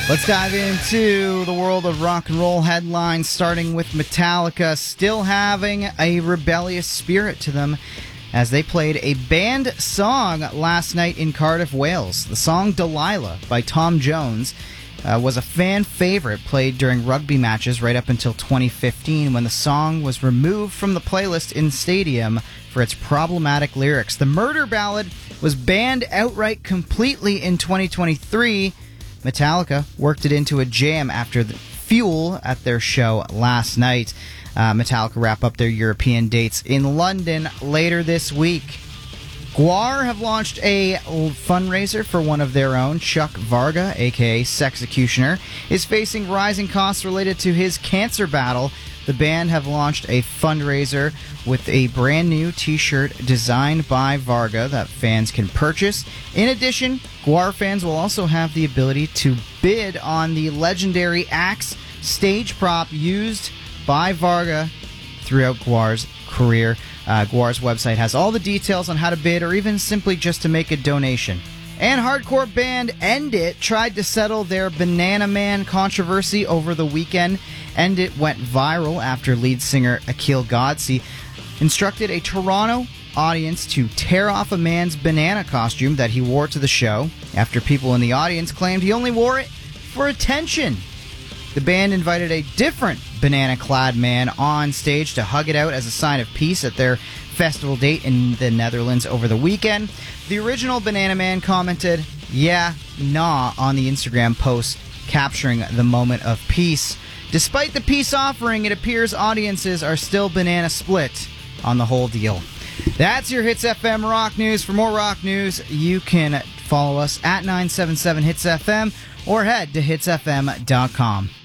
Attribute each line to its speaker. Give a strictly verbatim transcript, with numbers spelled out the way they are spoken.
Speaker 1: Let's dive into the world of rock and roll headlines, starting with Metallica still having a rebellious spirit to them as they played a banned song last night in Cardiff, Wales. The song Delilah by Tom Jones uh, was a fan favorite played during rugby matches right up until twenty fifteen, when the song was removed from the playlist in stadium for its problematic lyrics. The murder ballad was banned outright completely in twenty twenty-three. Metallica worked it into a jam after the Fuel at their show last night. Uh, Metallica wrap up their European dates in London later this week. Gwar have launched a fundraiser for one of their own. Chuck Varga, aka Sexecutioner, is facing rising costs related to his cancer battle. The band have launched a fundraiser with a brand new t-shirt designed by Varga that fans can purchase. In addition, Gwar fans will also have the ability to bid on the legendary Axe stage prop used by Varga throughout Gwar's career. Uh, Gwar's website has all the details on how to bid or even simply just to make a donation. And hardcore band End It tried to settle their Banana Man controversy over the weekend. End It went viral after lead singer Akil Godsey instructed a Toronto audience to tear off a man's banana costume that he wore to the show after people in the audience claimed he only wore it for attention. The band invited a different banana-clad man on stage to hug it out as a sign of peace at their festival date in the Netherlands over the weekend. The original Banana Man commented, "Yeah, nah," on the Instagram post, capturing the moment of peace. Despite the peace offering, it appears audiences are still banana split on the whole deal. That's your Hits F M rock news. For more rock news, you can follow us at nine seven seven hits F M or head to hits f m dot com.